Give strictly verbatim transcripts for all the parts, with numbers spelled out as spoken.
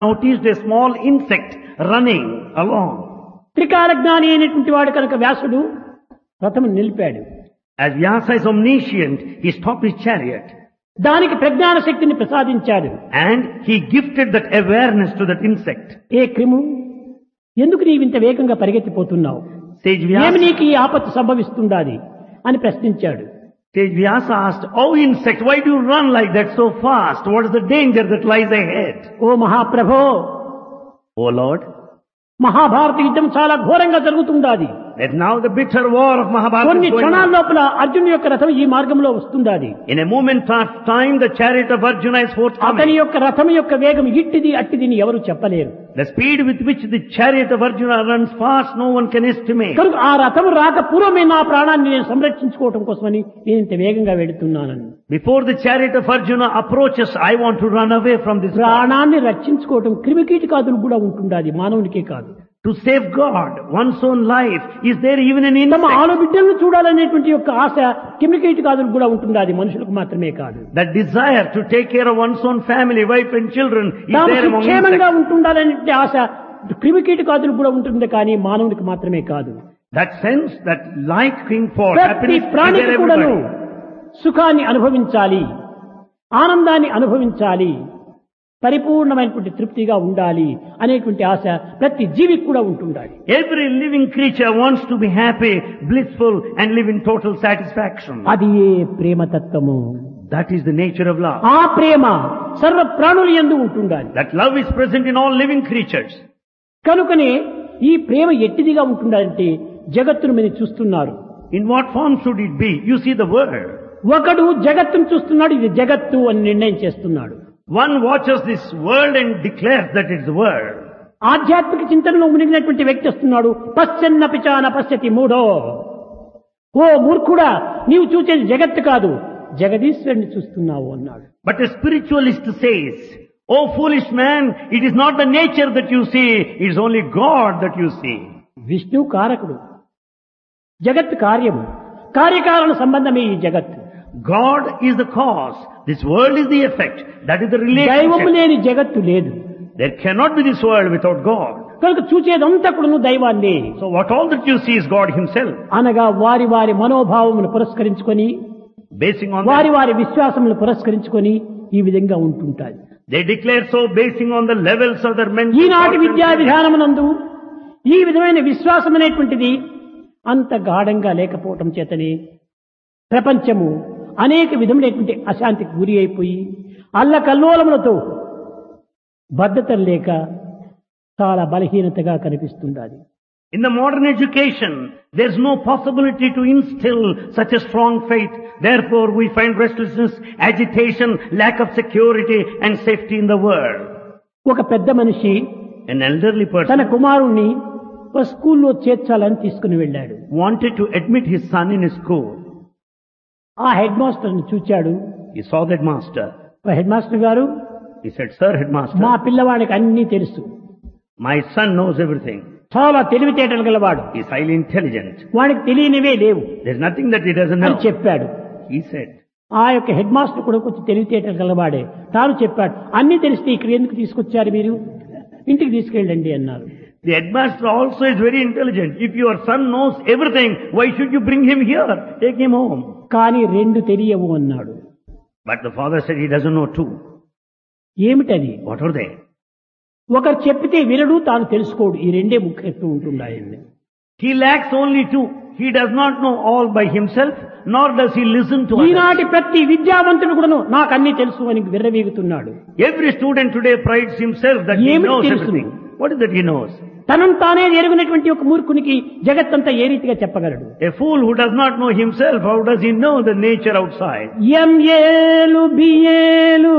noticed a small insect running along. త్రికాల జ్ఞాని అయినటువంటి వాడు కనుక వ్యాసుడు రథము నిలిపాడు. As Vyasa is omniscient, he stopped his chariot. దానికి ప్రజ్ఞాన శక్తిని ప్రసాదించాడు. And he gifted that awareness to that insect. ఏ క్రిము, ఎందుకు నీవు ఇంత వేగంగా పరిగెత్తిపోతున్నావు? Sage ఏమి Vyasa, నీకు ఈ ఆపత్తు సంభవిస్తుండాది అని ప్రశ్నించాడు. Sage Vyasa asked, "Oh insect, why do you run like that so fast? What is the danger that lies ahead?" Oh మహాప్రభో, O Lord, Mahabharata యుద్ధం చాలా ఘోరంగా జరుగుతుండాది. that now the bitter war of Mahabharata కొన్ని is going క్షణాల on. లోపల అర్జునుడి యొక్క రథం ఈ మార్గంలో వస్తుండాది. In a moment of time, the chariot of Arjuna is అతని forthcoming. యొక్క రథం యొక్క వేగం ఇట్టిది అట్టిదిని ఎవరు చెప్పలేరు. The speed with which the chariot of Arjuna runs fast, no one can estimate. కనుక ఆ రథం రాక పూర్వమే నా ప్రాణాన్ని నేను సంరక్షించుకోవటం కోసమని నేను ఇంత వేగంగా వెళుతున్నానని. Before the chariot of Arjuna approaches, I want to run away from this war. ప్రాణాన్ని రక్షించుకోవటం క్రిమికీటకాదులు కూడా ఉంటుండాది, మానవునికే కాదు. To safeguard one's own life, is there even an తమ insect? ఆడబిడ్డలను చూడాలనేటువంటి యొక్క ఆశ క్రిమికీటకాదులు కూడా ఉంటుండాది, మనుషులకు మాత్రమే కాదు. That desire to take care of one's own family, wife and children, is తాము there among సుక్షేమంగా insects. ఉంటుండాలనే ఆశ క్రిమికీటకాదులు కూడా ఉంటుంది, కానీ మానవునికి మాత్రమే కాదు. That sense, that liking for ప్రతి happiness, is ప్రాణికి there కూడాను everybody. సుఖాన్ని అనుభవించాలి, ఆనందాన్ని అనుభవించాలి, పరిపూర్ణమైనటువంటి తృప్తిగా ఉండాలి అనేటువంటి ఆశ ప్రతి జీవికి కూడా ఉంటుండాలి. Every living creature wants to be happy, blissful, and live in total satisfaction. అది ఏ ప్రేమతత్వము. That is the nature of love. ఆ ప్రేమ సర్వ ప్రాణుల యందు ఉంటుండాలి. That love is present in all living creatures. కనుకనే ఈ ప్రేమ ఎట్టిదిగా ఉంటుందంటే జగత్తును మీరు చూస్తున్నారు. In what form should it be? You see the world. ఒకడు జగత్తును చూస్తున్నాడు, ఇది జగత్తు అని నిర్ణయం చేస్తున్నాడు. One watches this world and declares that it's the world. ఆధ్యాత్మిక చింతనలో మునిగినటువంటి వ్యక్తి వస్తున్నాడు, పశ్చన్న పిచాన పశ్యతి మూఢో. ఓ మూర్ఖుడా, నీవు చూసేది జగత్తు కాదు, జగదీశ్వరుని చూస్తున్నావు అన్నాడు. But a spiritualist says, "Oh foolish man, it is not the nature that you see, it is only God that you see." Vishnu కారకుడు, జగత్ కార్యము, కార్యకారణ సంబంధమే ఈ జగత్తు. God is the cause. This world is the effect. That is the దైవము relationship. లేని జగత్తు లేదు. There cannot be this world without God. కనుక చూచేదంతా కూడాను దైవాన్ని. So what all that you see is God himself. అనగా వారి వారి మనోభావమును పురస్కరించుకొని, Basing on వారి that, వారి విశ్వాసములను పురస్కరించుకొని ఈ విధంగా ఉంటుంటాయి. they declare so basing on the levels of their mental ఈనాటి thoughts విద్యా and విధానమునందు ఈ విధమైన విశ్వాసం అనేటువంటిది అంత గాఢంగా లేకపోవటం చేతనే ప్రపంచము అనేక విధములైనటువంటి అశాంతికి గురి అయిపోయి అల్లకల్లోలములతో బద్ధతం లేక చాలా బలహీనతగా కనిపిస్తుండాలి. In the modern education, there is no possibility to instill such a strong faith. Therefore, we find restlessness, agitation, lack of security and safety in the world. ఒక పెద్ద మనిషి An elderly తన person కుమారుణ్ణి ఒక స్కూల్లో చేర్చాలని తీసుకుని వెళ్ళాడు. wanted to admit his son in a school. ఆ హెడ్ మాస్టర్ని చూచాడు. He saw that master. Head master గారు, He said, "Sir, headmaster, మా పిల్లవాడికి అన్నీ తెలుసు, my son knows everything. చాలా తెలివితేటలు గలవాడు, He is highly intelligent. వాడికి తెలియనివే లేవు There is nothing that he doesn't అని know." చెప్పాడు. He said, ఆ యొక్క హెడ్ మాస్టర్ కూడా కొంచెం తెలివితేటలు గలవాడే. తాను చెప్పాడు, అన్ని తెలిస్తే ఇక్కడ ఎందుకు తీసుకొచ్చారు మీరు, ఇంటికి తీసుకెళ్ళండి అన్నారు. the headmaster also is very intelligent. If your son knows everything, why should you bring him here? Take him home. కానీ రెండు తెలియవు అన్నాడు. But the father said he doesn't know two. ఏమిటది? What are they? ఒకరు చెప్పితే వినడు, తాను తెలుసుకోడు. ఈ రెండే ముఖ్యత్వం ఉంటున్నాయండి. He lacks only two. He does not know all by himself, nor does he listen to others. ఈనాటి ప్రతి విద్యావంతుడు కూడాను నాకు అన్ని తెలుసు అని విర్రవీగుతున్నాడు. Every student today prides himself that he ఏమిటి knows తెలుసు? everything. What is that he knows? తనను తానే ఎరుగునటువంటి ఒక మూర్ఖునికి జగత్తంతా ఏ రీతిగా చెప్పగలడు? A fool who does not know himself, how does he know the nature outside? ఎంఏలు బిఏలు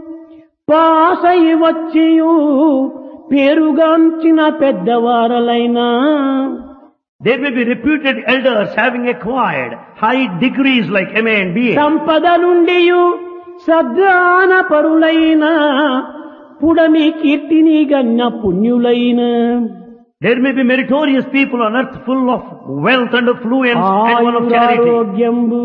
పాసై వచ్చియు పేరుగాంచిన పెద్దవారలైనా There may be reputed elders having acquired high degrees like M A and B A. సంపద నుండియు సద్దాన పరులైన పుడమి కీర్తిని గన్న పుణ్యులైన There may be meritorious people on earth full of wealth and affluence and one of charity. ఆయురారోగ్యంబు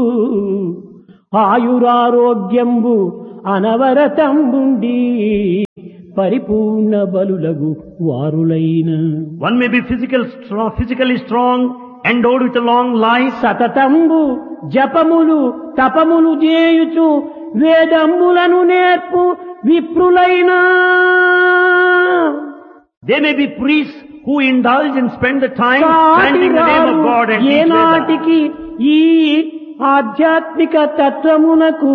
ఆయురారోగ్యంబు అనవరతంబుండి పరిపూర్ణ బలులగు వారులైన. One may be physical, strong, physically strong, endowed with a long life. సతతంబు జపములు తపములు చేయుచు వేదములను నేర్పు విప్రులైన. They may be priests who indulge and spend the time chanting the name of God and teach Veda. ఏనాటికి ఈ ఆధ్యాత్మిక తత్వమునకు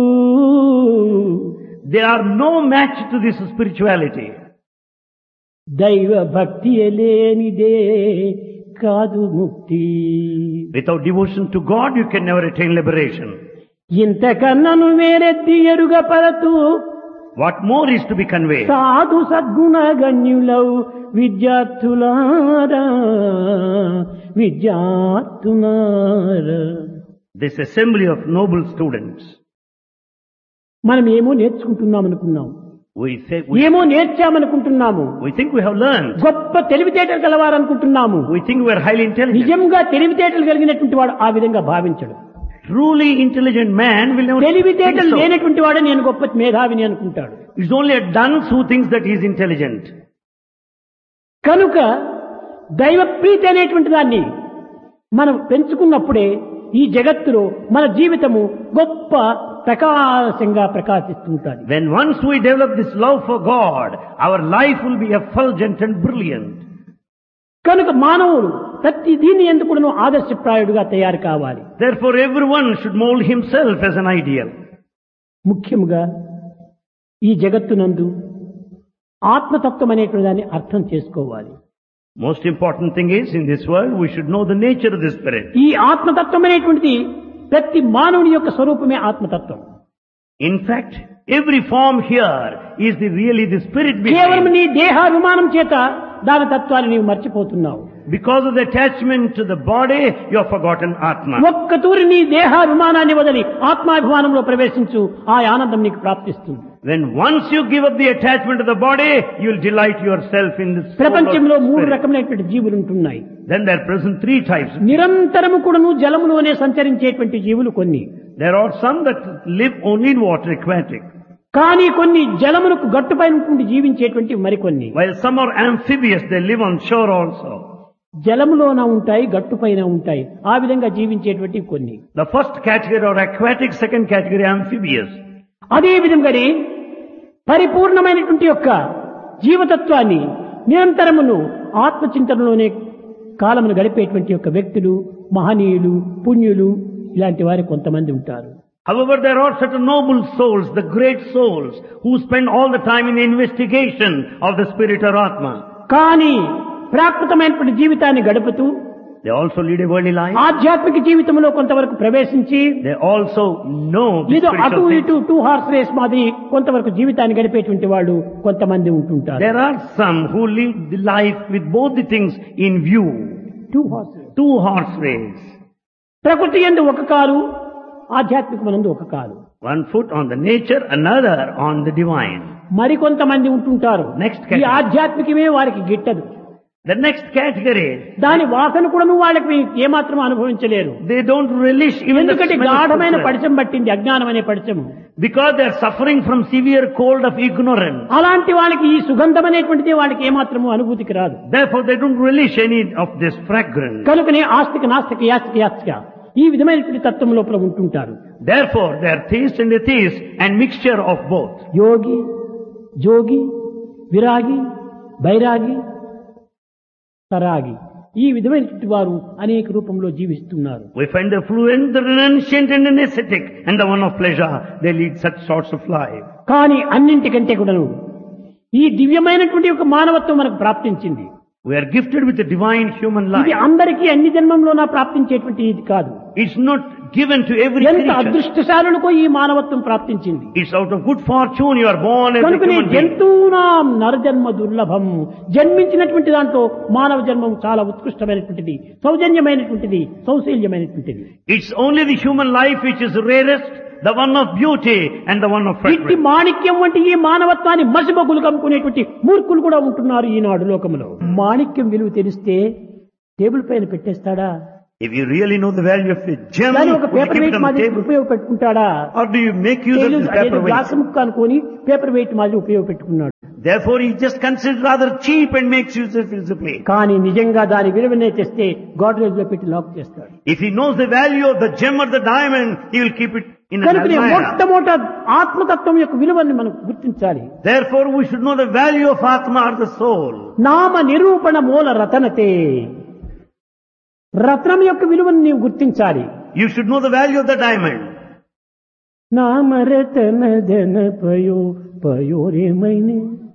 They are no match to this spirituality. దైవ భక్తి లేనిదే కాదు ముక్తి. Without devotion to God, you can never attain liberation. ఇంతకన్నను వేరెత్తి ఎరుగపరతు What more is to be conveyed? సాధు సద్గుణ గణ్యులౌ విద్యార్థులారా విద్యార్థులారా. This assembly of noble students. మనం ఏమో నేర్చుకుంటున్నాం అనుకున్నాం, We say, we, ఏమో నేర్చామనుకుంటున్నాము, we think we have learned. గొప్ప తెలివితేటలు గలవారనుకుంటున్నాము. We think we are highly intelligent. నిజంగా తెలివితేటలు కలిగినటువంటి వాడు ఆ విధంగా భావించడు. Truly intelligent man will never think తెలివితేటలు so. లేనటువంటి వాడే నేను గొప్ప మేధావిని అనుకుంటాడు. It's only a dunce who thinks that he is intelligent. కనుక దైవ ప్రీతి అనేటువంటి దాన్ని మనం పెంచుకున్నప్పుడే ఈ జగత్తులో మన జీవితము గొప్ప ప్రకాశంగా ప్రకాశిస్తుంటుంది. When once we develop this love for God, our life will be effulgent and brilliant. కనుక మానవుడు ప్రతి దీన్ని ఎందుకు ఆదర్శప్రాయుడుగా తయారు కావాలి. Therefore everyone should mold himself as an ideal. ముఖ్యంగా ఈ జగత్తునందు ఆత్మతత్వం అనేటువంటి దాన్ని అర్థం చేసుకోవాలి. Most important thing is, in this world, we should know the nature of the spirit. ఈ ఆత్మతత్వం అనేటువంటిది ప్రతి మానవుని యొక్క స్వరూపమే ఆత్మతత్వం. In fact, every form here is the really the spirit కేవలం being. నీ దేహాభిమానం చేత దాని తత్వాన్ని నీవు మర్చిపోతున్నావు. Because of the attachment to the body, you have forgotten Atma. ఒక్క తూరి నీ దేహాభిమానాన్ని వదిలి ఆత్మాభిమానంలో ప్రవేశించు, ఆ ఆనందం నీకు ప్రాప్తిస్తుంది. When once you give up the attachment to the body, you will delight yourself in the soul of ప్రపంచంలో మూడు spirit. రకమైనటువంటి జీవులు ఉంటున్నాయి. Then there are present three types. నిరంతరము కూడాను జలములోనే సంచరించేటువంటి జీవులు కొన్ని. There are some that live only in water, aquatic. కానీ కొన్ని జలమునకు గట్టుపైన ఉండి జీవించేటువంటి మరికొన్ని. While some are amphibious, they live on shore also. జలములోన ఉంటాయి, గట్టుపైన ఉంటాయి. ఆ విధంగా జీవించేటువంటి కొన్ని. The first category are aquatic, second category amphibious. అదే విధంగానే పరిపూర్ణమైనటువంటి యొక్క జీవతత్వాన్ని నిరంతరమును ఆత్మచింతనలోనే కాలమును గడిపేటువంటి యొక్క వ్యక్తులు, మహనీయులు, పుణ్యులు ఇలాంటి వారు కొంతమంది ఉంటారు. However, there are certain noble souls, the great souls, who spend all the time in the investigation of the spirit or Atma. కానీ ప్రాకృతమైనటువంటి జీవితాన్ని గడుపుతూ They also lead a worldly life. ఆధ్యాత్మిక జీవితంలో కొంతవరకు ప్రవేశించి They also know the ఏదో అటు spiritual ఇటు things. టూ హార్స్ రేస్ మాదిరి కొంతవరకు జీవితాన్ని గడిపేటువంటి వాళ్ళు కొంతమంది ఉంటుంటారు. There are some who live the life with both the things in view. Two horse race. Two horse race. ప్రకృతి యందు ఒక కాలు, ఆధ్యాత్మికమనందు ఒక కాలు. One foot on the nature, another on the divine. మరికొంతమంది ఉంటుంటారు. Next ఈ category. ఆధ్యాత్మికమే వారికి గిట్టదు. The next category, దాని వాసన కూడాను వాళ్ళకి ఏమాత్రం అనుభవించలేరు. they don't relish even the ఎందుకంటే smell of గాఢమైన food. పడిచం పట్టింది, అజ్ఞానం అనే పడిచము. Because they are suffering from severe cold of ignorance. అలాంటి వాళ్ళకి ఈ సుగంధం అనేటువంటిది వాళ్ళకి ఏమాత్రము అనుభూతికి రాదు. Therefore, they don't relish any of this fragrance. కనుకనే ఆస్తిక నాస్తిక యాస్తిక యాస్తిక ఈ విధమైనటువంటి తత్వం లోపల ఉంటుంటారు. Therefore, they are theist and atheist and mixture of both. యోగి, జోగి, విరాగి, బైరాగి, సరాగి ఈ విధమైనటువంటి వారు అనేక రూపంలో జీవిస్తున్నారు. We find the fluent, the renunciant and an ascetic, and the one of pleasure. They lead such sorts of life. కానీ అన్నింటికంటే కూడాను ఈ దివ్యమైనటువంటి ఒక మానవత్వం మనకు ప్రాప్తించింది. We are gifted with a divine human ఇది life. అందరికీ అన్ని జన్మంలోనా ప్రాప్తించేటువంటి ఇది కాదు. It's not given to every ఎంత creature. అదృష్టశాలులకో ఈ మానవత్వం ప్రాప్తించింది. It's out of good fortune you are born as a కనుకనే human being. జంతువునాం నరజన్మ దుర్లభం. జన్మించినటువంటి దాంట్లో మానవ జన్మం చాలా ఉత్కృష్టమైనటువంటిది, సౌజన్యమైనటువంటిది, సౌశీల్యమైనటువంటిది. It's only the human life which is rarest, the one of beauty and the one of ఇట్టి fragrance. మాణిక్యం వంటి ఈ మానవత్వాన్ని మసిబొగ్గులు కమ్ముకునేటువంటి మూర్ఖులు కూడా ఉంటున్నారు ఈనాడు లోకంలో. మాణిక్యం విలువ తెలిస్తే టేబుల్ పైన పెట్టేస్తాడా? If you really know the value of a gem, దాని ఒక would you paper keep it wait on the మాదిరి table? ఉపయోగపెట్టుకుంటాడా? Or do you make use of this glass paperweight? ముక్క అనుకొని పేపర్ వెయిట్ మాదిరి ఉపయోగపెట్టుకున్నాడు. Therefore he just considers it rather cheap and makes use of it visibly. కానీ నిజంగా దాని విలువనే తెస్తే గాడ్రేజ్ లో పెట్టి లాక్ చేస్తాడు. If he knows the value of the gem or the diamond, he will keep it in an కనుక almirah. మొట్టమొదట ఆత్మతత్వం యొక్క విలువని మనం గుర్తించాలి. Therefore we should know the value of Atma or the soul. నామ నిరూపణ మూల రతనతే. రత్నం యొక్క విలువను నీవు గుర్తించాలి. You should know the value of the diamond. నామరతన ధన పయో పయోరేమైనే.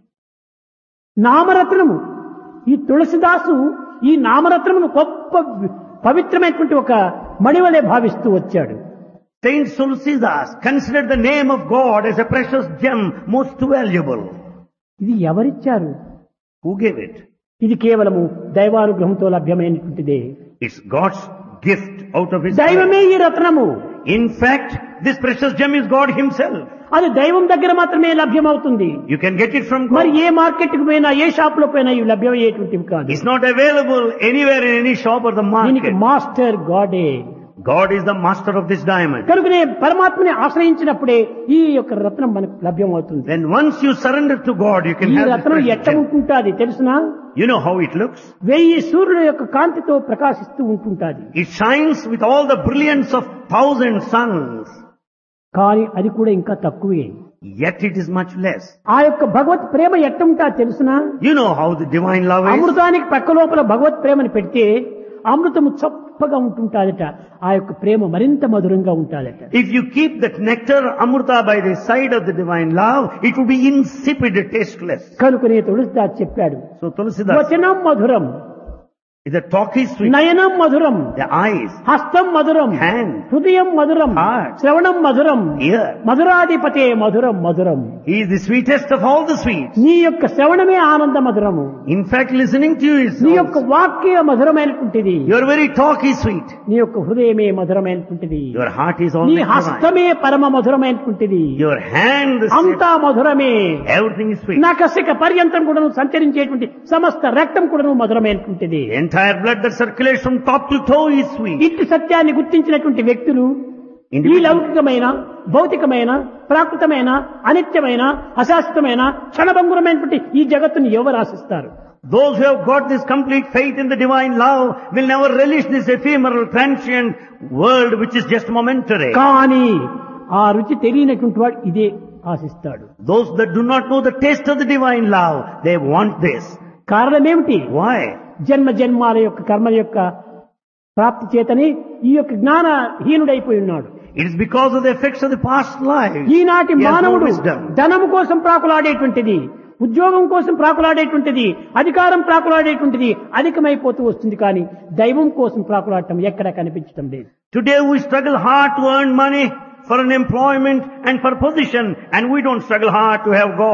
నామరత్నము ఈ తులసిదాసు ఈ నామరత్నమును గొప్ప పవిత్రమైనటువంటి ఒక మణివలే భావిస్తూ వచ్చాడు. Saint Tulsidas considered the name of God as a precious gem, most valuable. ఇది ఎవరిచ్చారు? Who gave it? ఇది కేవలము దైవానుగ్రహంతో లభ్యమైనటువంటిదే. It's God's gift out of His దైవమే ఈ రత్నము. In fact, this precious gem is God Himself. అది దైవం దగ్గర మాత్రమే లభ్యమవుతుంది. You can get it from మరి God. ఏ మార్కెట్ కు పోయినా ఏ షాప్ లో పోయినా ఇవి లభ్యమయ్యేటువంటివి కాదు. It's not available anywhere in any shop or the దీనికి market. Master గాడే. God is the master of this diamond. కనుకనే పరమాత్మని ఆశ్రయించినప్పుడే ఈ యొక్క రత్నం మనకు లభ్యమవుతుంది. Then once you surrender to God, you can ఈ have this రత్నం precious ఎట్ట gem. ఉంటుంటాది తెలుసునా? You know how it looks? వెయ్యి సూర్యుల యొక్క కాంతితో ప్రకాశిస్తూ ఉంటుంటాది. It shines with all the brilliance of thousand suns. కానీ అది కూడా ఇంకా తక్కువే. Yet it is much less. ఆ యొక్క భగవత్ ప్రేమ ఎట్ట ఉంటా తెలుసునా? You know how the divine love is? అమృతానికి పక్క లోపల భగవత్ ప్రేమని పెడితే అమృతము చప్పగా ఉంటుంటాదట. ఆ యొక్క ప్రేమ మరింత మధురంగా ఉంటాదట. If you keep that nectar, Amrita, by the side of the divine love, it will be insipid, tasteless. కనుకనే తులసిదాస్ చెప్పాడు, So Tulsidas, వచనం మధురం, the talk is sweet, నయనం మధురం, the eyes, హస్తం మధురం, hand, హృదయం మధురం, heart, శ్రవణం మధురం, ear. మధురాధిపతే మధురం మధురం. He is the sweetest of all the sweets. నీ యొక్క శ్రవణమే ఆనంద మధురము. In fact, listening to you is నీ యొక్క వాక్య మధురమైనటువంటిది. your very talk is sweet. నీ యొక్క హృదయమే మధురమైనటువంటిది. Your heart is నీ always divine. హస్తమే పరమ మధురమైనటువంటిది. Your hand, the అంతా మధురమే. everything is sweet. నకసిక పర్యంతం కూడాను సంచరించేటువంటి సమస్త రక్తం కూడాను మధురమైనటువంటిది. The entire blood that circulates from top to toe is sweet. ఇట్టి సత్యాన్ని గుర్తించినటువంటి వ్యక్తులు ఈ Individual- లౌకికమైన భౌతికమైన ప్రాకృతమైన అనిత్యమైన అశాశ్వతమైన క్షణభంగురమైనటువంటి ఈ జగత్తుని ఎవరు ఆశిస్తారు? Those who have got this complete faith in the divine love will never relish this ephemeral, transient world which is just momentary. కానీ ఆ రుచి తెలియనటువంటి వాడు ఇదే ఆశిస్తాడు. Those that do not know the taste of the divine love, they want this. కారణం ఏమిటి? Why? జన్మ జన్మాల యొక్క కర్మల యొక్క ప్రాప్తి చేతని ఈ యొక్క జ్ఞానహీనుడైపోయి ఉన్నాడు. It is because of the effects of the past life. ఈనాటి He has no మానవుడు wisdom. ధనము కోసం ప్రాకులాడేటువంటిది, ఉద్యోగం కోసం ప్రాకులాడేటువంటిది, అధికారం ప్రాకులాడేటువంటిది అధికమైపోతూ వస్తుంది. కానీ దైవం కోసం ప్రాకులాడటం ఎక్కడ కనిపించడం లేదు. Today we struggle hard to earn money for an employment and for position, and we don't struggle hard to have God.